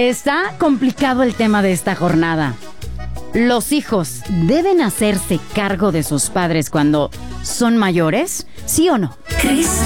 Está complicado el tema de esta jornada. ¿Los hijos deben hacerse cargo de sus padres cuando son mayores? ¿Sí o no?